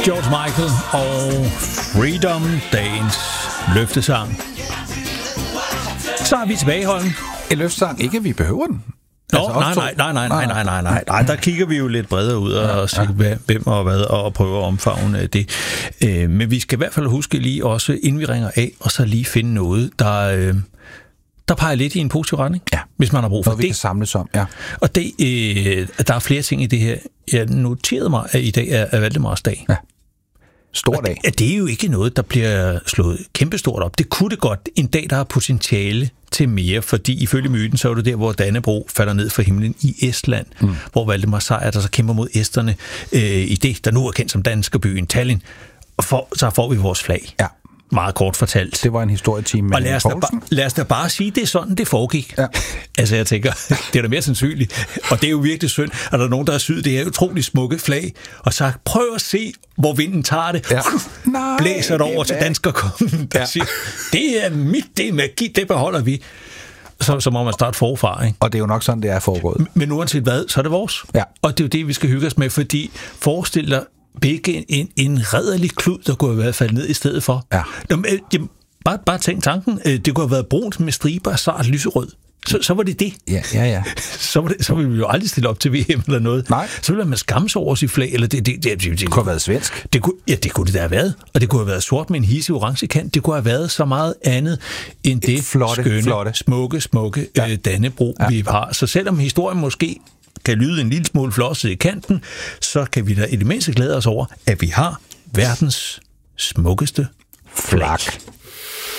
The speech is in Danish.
George Michael og Freedom, dagens løftesang. Så er vi tilbage, Holm. En løftesang, ikke at vi behøver den. Nej, der kigger vi jo lidt bredere ud og siger, hvem og hvad, og prøver at omfavne det. Men vi skal i hvert fald huske lige også, inden vi ringer af, og så lige finde noget, der peger lidt i en positiv retning, hvis man har brug for det. Vi kan samles om, ja. Og det, der er flere ting i det her. Jeg noterede mig, at i dag er Valdemars dag. Ja. Stor dag. Det er jo ikke noget, der bliver slået kæmpestort op. Det kunne det godt. En dag, der har potentiale til mere, fordi ifølge myten, så er det der, hvor Dannebrog falder ned fra himlen i Estland, hvor Valdemar Sejr, der så kæmper mod esterne i det, der nu er kendt som Danskerbyen Tallinn, og så får vi vores flag. Ja. Meget kort fortalt. Det var en historietime med Henrik Poulsen. Lad os da bare sige, det er sådan, det foregik. Ja. Altså, jeg tænker, det er da mere sandsynligt. Og det er jo virkelig synd, at der er nogen, der har syet det her utroligt smukke flag, og så prøv at se, hvor vinden tager det. Ja. Blæser det over til danskerkongen, der siger, det er mit, det er magi, det beholder vi. Så må man starte forfra, ikke? Og det er jo nok sådan, det er foregået. Men uanset hvad, så er det vores. Ja. Og det er jo det, vi skal hygge os med, fordi forestil dig, begge en rædderlig klud, der kunne have været faldet ned i stedet for. Ja. Bare tænk tanken. Det kunne have været brunt med striber, sart lyserød. Så var det det. Ja. Så ville vi jo aldrig stille op til VM eller noget. Nej. Så ville man skamme sig over sit flag. Eller det kunne have været svensk. Det kunne det da have været. Og det kunne have været sort med en hissig orange kant. Det kunne have været så meget andet end det skønne, smukke Dannebrog, vi har. Så selvom historien måske kan lyde en lille smule flosset i kanten, så kan vi da i det mindste glæde os over, at vi har verdens smukkeste flag.